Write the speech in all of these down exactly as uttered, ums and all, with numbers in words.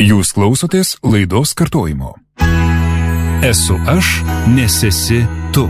Jūs klausotės laidos kartojimo. Esu aš, nes esi tu.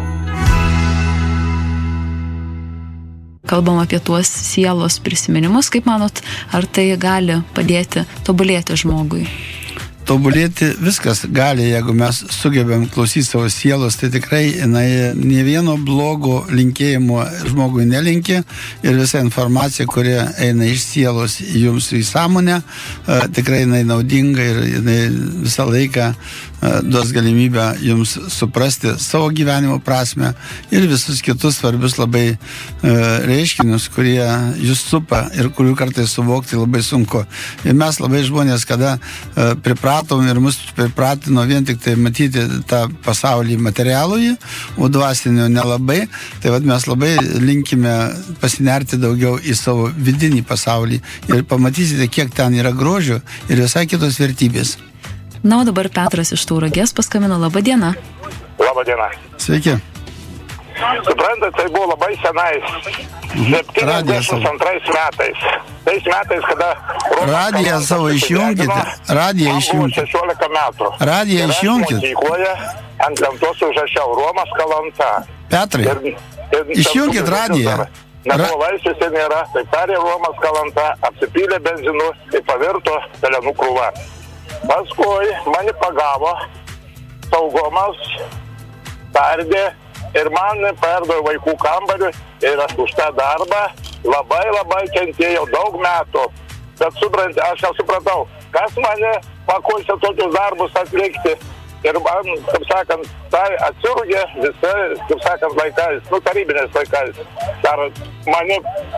Kalbam apie tuos sielos prisiminimus. Kaip manot, ar tai gali padėti tobulėti žmogui? Tobulėti viskas gali, jeigu mes sugebėm klausyti savo sielos, tai tikrai jinai ne vieno blogo linkėjimo žmogui nelinkia ir visa informacija, kuri eina iš sielos jums į sąmonę, tikrai jinai naudinga ir jinai visą laiką duos galimybę jums suprasti savo gyvenimo prasme ir visus kitus svarbius labai reiškinius, kurie jūs supa ir kurių kartais suvokti labai sunku. Ir mes labai žmonės, kada pripratom ir mus pripratino vien tik tai matyti tą pasaulį materialųjį, o dvasinio nelabai, tai vad mes labai linkime pasinerti daugiau į savo vidinį pasaulį ir pamatysite, kiek ten yra grožio ir visai kitos vertybės. Na, o dabar Petras iš Tauragės paskambino. Labą dieną. Labą dieną. Sveiki. Suprantat, tai buvo labai senais. septyniasdešimt antrais metais. Tais metais, kada... Radiją savo išjungite. Radiją išjungite. šešiolika metų. Radiją išjungite. Mokykloje ant lentos užrašiau Romas Kalanta. Petrai, išjungit radiją. Nebuvo laisvės ir nėra. Tai tarė Romas Kalanta, apsipylė benzinu ir pavirto pelenų krūva. Paskui mane pagavo saugomas, tardė ir man perdavė vaikų kambarių ir aš už tą darbą labai labai kentėjau daug metų. Bet suprant, aš nesupratau, kas mane pakuosi tokius darbus atlikti. Ir man, kaip sakant, tai atsirūgė visai, kaip sakant, laikais, nu, tarybinės laikais. Ar mane...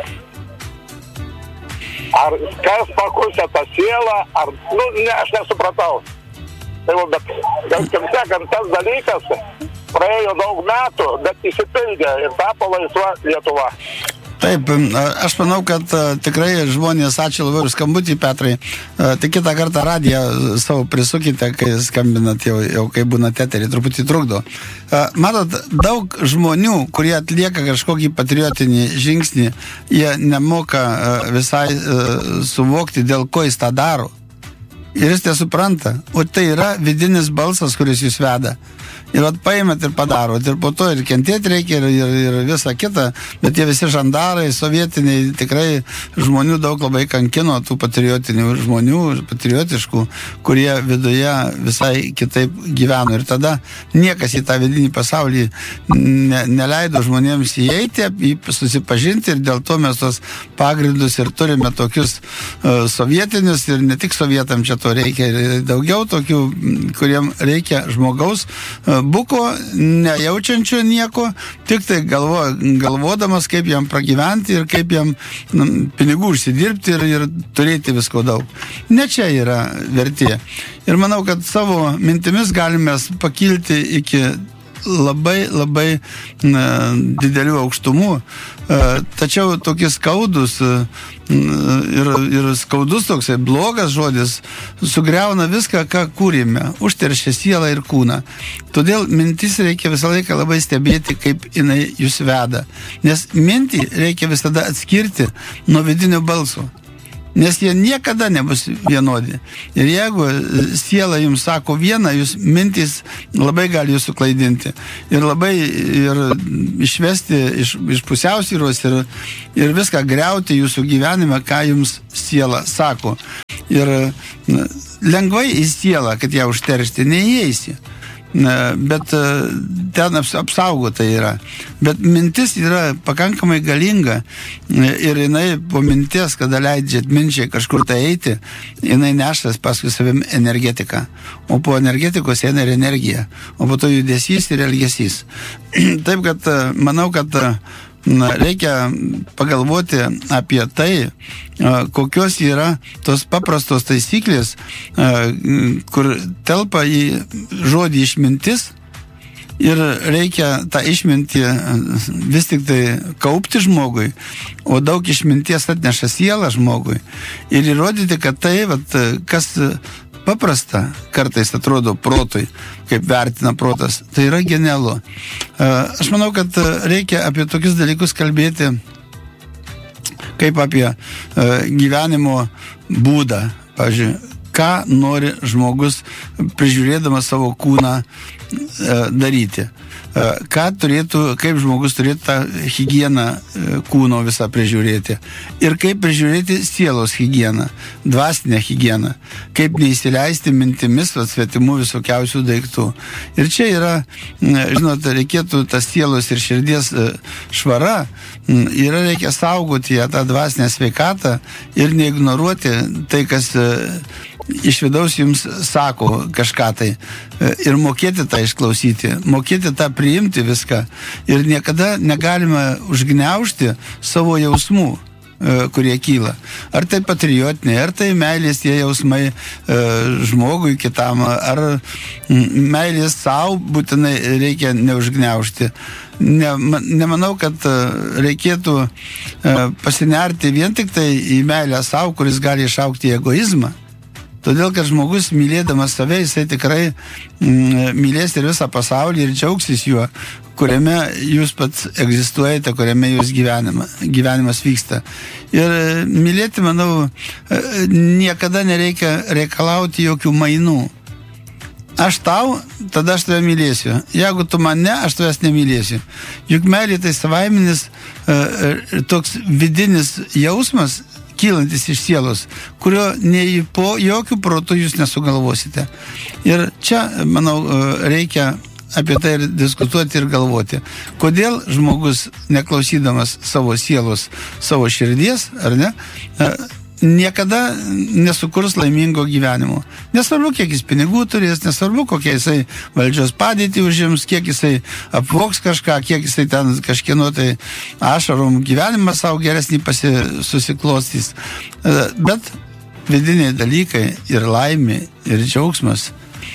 Ar kas pakusė tą sielą, ar, nu, ne, aš nesupratau. Tai, bet, kaip sakant, tas dalykas praėjo daug metų, bet įsipildė ir tapo laisva Lietuva. Taip, aš manau, kad tikrai žmonės, ačiū labai už skambutį, Petrai. Tik kitą kartą radiją savo prisukite, kai skambinat jau, jau kai būna eterį, truputį trukdo. Matot, daug žmonių, kurie atlieka kažkokį patriotinį žingsnį, jie nemoka visai suvokti, dėl ko jis tą daro. Ir jis nesupranta. O tai yra vidinis balsas, kuris jūs veda. Ir vat paėmėt ir padarot. Ir po to ir kentėti reikia, ir, ir, ir visą kitą. Bet tie visi žandarai, sovietiniai, tikrai žmonių daug labai kankino, tų patriotinių žmonių, patriotiškų, kurie viduje visai kitaip gyveno. Ir tada niekas į tą vidinį pasaulį ne, neleido žmonėms įeiti, susipažinti, ir dėl to mes tos pagrindus ir turime tokius uh, sovietinius, ir ne tik sovietam čia to reikia, ir daugiau tokių, kuriem reikia žmogaus uh, buko, nejaučiančio nieko, tik tai galvo, galvodamas, kaip jam pragyventi ir kaip jam nu, pinigų užsidirbti ir, ir turėti visko daug. Ne čia yra vertė. Ir manau, kad savo mintimis galime pakilti iki labai, labai na, didelių aukštumų, tačiau tokie skaudus ir, ir skaudus toksai blogas žodis sugriauna viską, ką kūrėme, užteršia sielą ir kūną. Todėl mintis reikia visą laiką labai stebėti, kaip jinai jūs veda, nes mintį reikia visada atskirti nuo vidinio balso. Nes jie niekada nebus vienodi. Ir jeigu siela jums sako vieną, jūs mintys labai gali jūs suklaidinti. Ir labai ir išvesti iš, iš pusiausvyros ir, ir viską griauti jūsų gyvenime, ką jums siela sako. Ir lengvai į sielą, kad ją užteršti, neįeisi. Bet ten apsaugota yra. Bet mintis yra pakankamai galinga ir jinai po minties, kada leidžiat minčiai kažkur tai eiti, jinai nešas paskui savim energetiką. O po energetikos eina ir energija. O po to judesys ir elgesys. Taip, kad manau, kad na, reikia pagalvoti apie tai, kokios yra tos paprastos taisyklės, kur telpa į žodį išmintis ir reikia tą išmintį vis tik tai kaupti žmogui, o daug išminties atneša sielą žmogui ir įrodyti, kad tai, vat, kas paprasta, kartais atrodo protui, kaip vertina protas, tai yra genialu. Aš manau, kad reikia apie tokius dalykus kalbėti kaip apie gyvenimo būdą. Pavyzdžiui, ką nori žmogus prižiūrėdamas savo kūną daryti. Ką turėtų, kaip žmogus turėtų tą higieną kūno visą prižiūrėti. Ir kaip prižiūrėti sielos higieną, dvasinę higieną. Kaip neįsileisti mintimis svetimų visokiausių daiktų. Ir čia yra, žinot, reikėtų tas sielos ir širdies švara, yra reikia saugoti ją, tą dvasinę sveikatą ir neignoruoti tai, kas iš vidaus jums sako kažką tai ir mokėti tą išklausyti, mokėti tą priimti viską ir niekada negalime užgniaužti savo jausmų, kurie kyla. Ar tai patriotiniai, ar tai meilės tie jausmai žmogui kitam, ar meilės savo būtinai reikia neužgniaužti. Ne, nemanau, kad reikėtų pasinerti vien tik tai į meilę savo, kuris gali išaukti į egoizmą. Todėl, kad žmogus mylėdamas save, jisai tikrai mm, mylės ir visą pasaulį ir džiaugsis juo, kuriame jūs pats egzistuojate, kuriame jūs gyvenima, gyvenimas vyksta. Ir mylėti, manau, niekada nereikia reikalauti jokių mainų. Aš tau, tada aš tave mylėsiu. Jeigu tu mane, aš tavęs nemylėsiu. Juk meilė tai savaiminis toks vidinis jausmas, kylantis iš sielos, kurio nei po jokių protų jūs nesugalvosite. Ir čia, manau, reikia apie tai ir diskutuoti ir galvoti. Kodėl žmogus, neklausydamas savo sielos, savo širdies, ar ne, niekada nesukurs laimingo gyvenimo. Nesvarbu, kiek jis pinigų turės, nesvarbu, kokia jisai valdžios padėtį užims, kiek jisai apvoks kažką, kiek jisai ten kažkieno tai ašarom gyvenimą savo geresnį susiklostys. Bet vidiniai dalykai ir laimė, ir džiaugsmas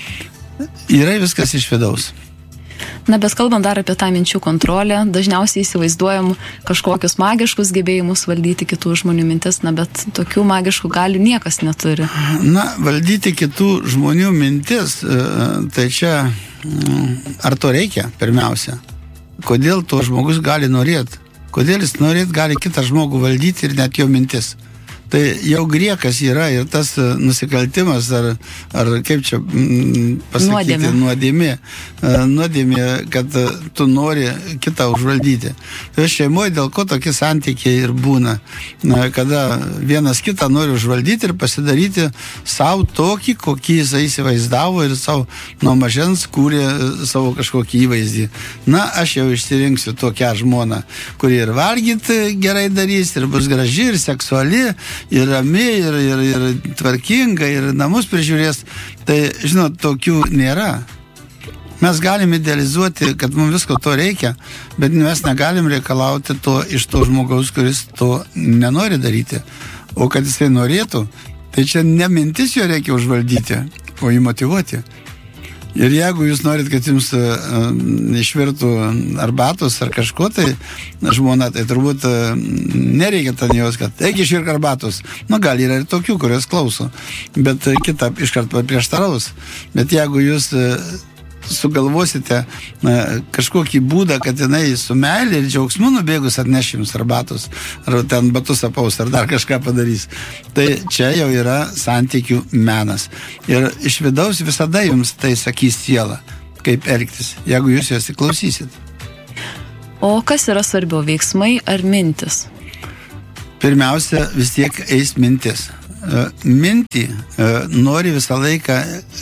yra viskas iš vidaus. Na, bet kalbant dar apie tą minčių kontrolę, dažniausiai įsivaizduojam kažkokius magiškus gebėjimus valdyti kitų žmonių mintis, na, bet tokių magiškų galių niekas neturi. Na, valdyti kitų žmonių mintis, tai čia, ar to reikia, pirmiausia? Kodėl to žmogus gali norėti? Kodėl jis norėt gali kitą žmogų valdyti ir net jo mintis? Tai jau griekas yra ir tas nusikaltimas, ar, ar kaip čia pasakyti, nuodėmė. nuodėmė, nuodėmė, kad tu nori kitą užvaldyti. Tai šeimoje dėl ko tokie santykiai ir būna, kada vienas kitą nori užvaldyti ir pasidaryti savo tokį, kokį jis įsivaizdavo ir savo nuo mažens kūrė savo kažkokį įvaizdį. Na, aš jau išsirinksiu tokią žmoną, kuri ir valgyt gerai darys, ir bus graži, ir seksuali, ir rami, ir, ir, ir tvarkinga, ir namus prižiūrės. Tai, žinot, tokių nėra. Mes galim idealizuoti, kad mums visko to reikia, bet mes negalim reikalauti to iš to žmogaus, kuris to nenori daryti. O kad jisai norėtų, tai čia ne mintis jo reikia užvaldyti, o jį motyvuoti. Ir jeigu jūs norit, kad jums uh, išvirtų arbatos ar kažko, tai žmona, tai turbūt uh, nereikia ten jos, kad eik išvirk arbatos. Nu, gal yra ir tokių, kurios klauso, bet uh, kitą iškart prieštaraus. Bet jeigu jūs uh, sugalvosite uh, kažkokį būdą, kad jinai su meilė ir džiaugsmu nubėgus atneš jums arbatos, ar ten batus apaus, ar dar kažką padarys, tai čia jau yra santykių menas. Ir iš vidaus visada jums tai sakys siela, kaip elgtis, jeigu jūs jos įklausysit. O kas yra svarbiau, veiksmai ar mintis? Pirmiausia, vis tiek eis mintis. Mintį nori visą laiką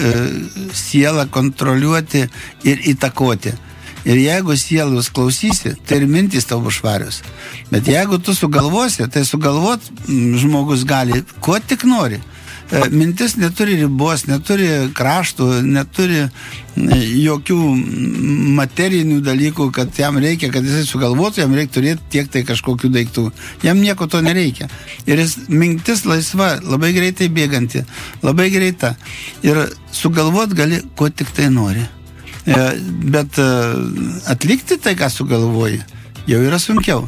sielą kontroliuoti ir įtakoti. Ir jeigu sielos klausysi, tai ir mintys tau bus švarios. Bet jeigu tu sugalvosi, tai sugalvot žmogus gali, ko tik nori. Mintis neturi ribos, neturi kraštų, neturi jokių materinių dalykų, kad jam reikia, kad jisai sugalvotų, jam reikia turėti tiek tai kažkokių daiktų. Jam nieko to nereikia. Ir jis mintis laisva, labai greitai bėganti, labai greita. Ir sugalvot gali, ko tik tai nori. Bet atlikti tai, ką sugalvoji, jau yra sunkiau.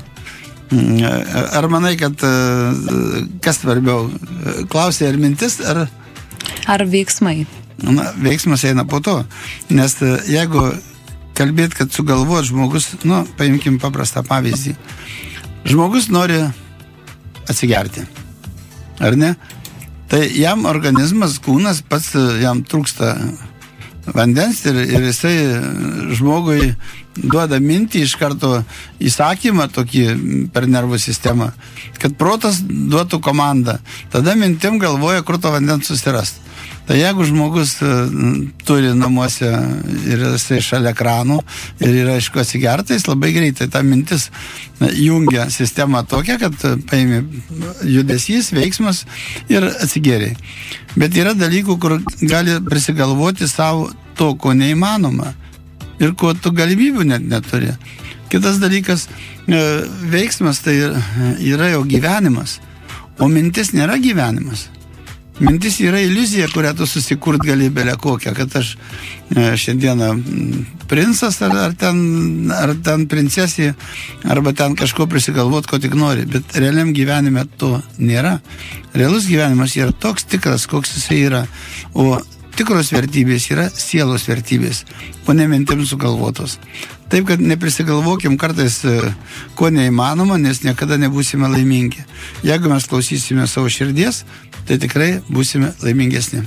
Ar manai, kad kas svarbiau, klausė ar mintis, ar... Ar veiksmai? Na, veiksmas eina po to, nes jeigu kalbėt, kad sugalvot žmogus, nu, paimkim paprastą pavyzdį. Žmogus nori atsigerti, ar ne? Tai jam organizmas, kūnas pats jam trūksta vandens ir, ir jisai žmogui duoda mintį iš karto įsakymą tokį per nervų sistemą, kad protas duotų komandą. Tada mintim galvoja, kur to vandens susirast. Tai jeigu žmogus turi namuose ir jisai šalia kranų ir yra iš ko atsigerti, jis labai greitai ta mintis jungia sistemą tokią, kad paėmė judesys, veiksmas ir atsigeriai. Bet yra dalykų, kur gali prisigalvoti savo to, ko neįmanoma ir ko tu galimybių net neturi. Kitas dalykas, veiksmas tai yra jau gyvenimas, o mintis nėra gyvenimas. Mintis yra iliuzija, kurią tu susikurt gali belė kokią, kad aš šiandieną princas ar, ar, ten, ar ten princesė, arba ten kažko prisigalvot, ko tik nori. Bet realiam gyvenime to nėra. Realus gyvenimas yra toks tikras, koks jisai yra. O tikros vertybės yra sielos vertybės, o ne mintim sugalvotos. Taip, kad neprisigalvokim kartais, ko neįmanoma, nes niekada nebūsime laimingi. Jeigu mes klausysime savo širdies, tai tikrai būsime laimingesni.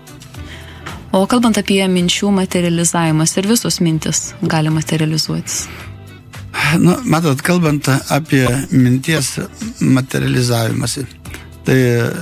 O kalbant apie minčių materializavimas, ir visos mintis gali materializuotis? Nu, matot, kalbant apie minties materializavimąsi, tai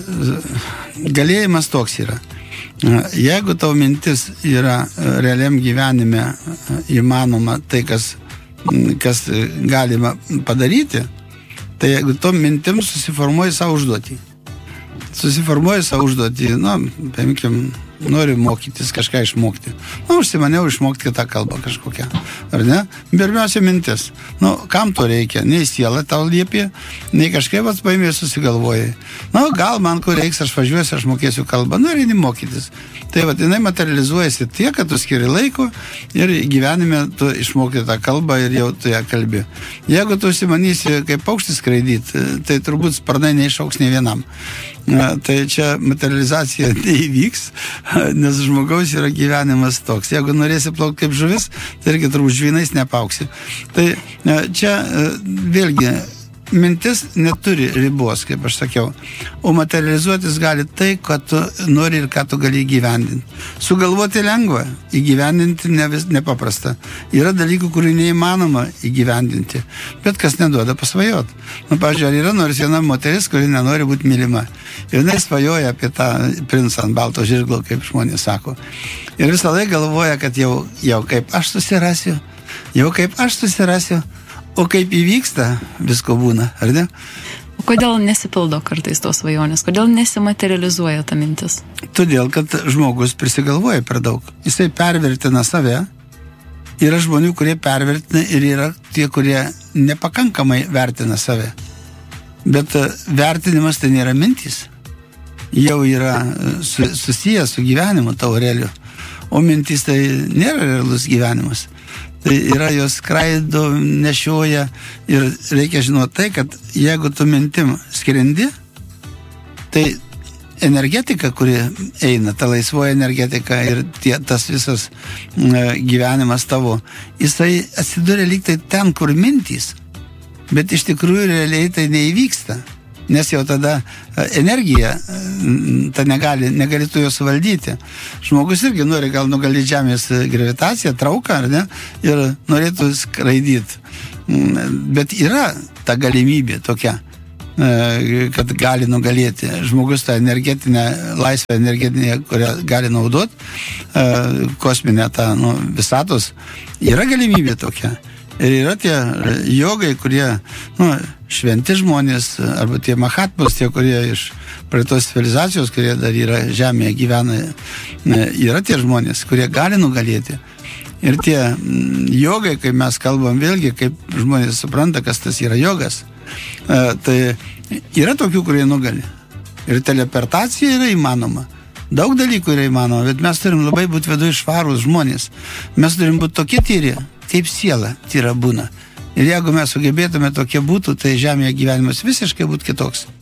galėjimas toks yra. Jeigu tavo mintis yra realiam gyvenime įmanoma tai, kas, kas galima padaryti, tai jeigu to mintim susiformuoji savo užduotį. Susiformuoji savo užduotį, nu, paimkim, noriu mokytis, kažką išmokti. Nu, užsimaniau išmokti kitą kalbą kažkokią, ar ne? Pirmiausia mintis. Nu, kam to reikia? Nei siela tau liepė, nei kažkaip pats paimė susigalvojai. Nu, gal man ko reiks, aš važiuosiu, aš mokėsiu kalbą. Nu, ir eini mokytis. Tai va, jinai materializuojasi tiek, kad tu skiri laiko ir gyvenime tu išmokti tą kalbą ir jau tu ją kalbi. Jeigu tu užsimanysi kaip paukštis skraidyti, tai turbūt sparnai neišauks nei vienam. Na, tai čia materializacija neįvyks, nes žmogaus yra gyvenimas toks. Jeigu norėsi plaukti kaip žuvis, tai irgi turbūt žvynais nepauksi. Tai čia vėlgi mintis neturi ribos, kaip aš sakiau, o materializuotis gali tai, ką tu nori ir ką tu gali įgyvendinti. Sugalvoti lengva, įgyvendinti ne vis, nepaprasta. Yra dalykų, kurių neįmanoma įgyvendinti, bet kas neduoda pasvajot. Nu, pavyzdžiui, ar yra nors viena moteris, kuri nenori būti mylima. Ir jinai svajoja apie tą princą ant balto žirglo, kaip žmonės sako. Ir visą laiką galvoja, kad jau, jau kaip aš susirasiu, jau kaip aš susirasiu, o kaip įvyksta, visko būna, ar ne? O kodėl nesipildo kartais tos svajonės? Kodėl nesimaterializuoja ta mintis? Todėl, kad žmogus prisigalvoja per daug. Jisai pervertina save. Yra žmonių, kurie pervertina ir yra tie, kurie nepakankamai vertina save. Bet vertinimas tai nėra mintis. Jau yra su, susijęs su gyvenimu tavo realiu. O mintis tai nėra realus gyvenimas. Tai yra jos skraido, nešioja ir reikia žinoti tai, kad jeigu tu mintim skrendi, tai energetika, kuri eina, ta laisvoja energetika ir tie, tas visas gyvenimas tavo, jisai atsiduria lyg tai ten, kur mintys, bet iš tikrųjų realiai tai neįvyksta. Nes jau tada energija, ta negali, negali tu jo suvaldyti. Žmogus irgi nori gal nugalyti žemės gravitaciją, trauką, ar ne, ir norėtų skraidyti. Bet yra ta galimybė tokia, kad gali nugalėti. Žmogus tą energetinę, laisvę energetinę, kurią gali naudoti, kosminę tą, nu, visatos, yra galimybė tokia. Ir yra tie jogai, kurie, nu, šventi žmonės, arba tie mahatmas, tie, kurie iš praeitos civilizacijos, kurie dar yra žemėje gyvena, yra tie žmonės, kurie gali nugalėti. Ir tie jogai, kai mes kalbam vėlgi, kaip žmonės supranta, kas tas yra jogas, tai yra tokių, kurie nugali. Ir teleportacija yra įmanoma. Daug dalykų yra įmanoma, bet mes turim labai būti viduje švarūs žmonės. Mes turim būti tokie tyri, kaip siela tyra būna. Ir jeigu mes sugebėtume tokie būtų, tai žemėje gyvenimas visiškai būtų kitoks.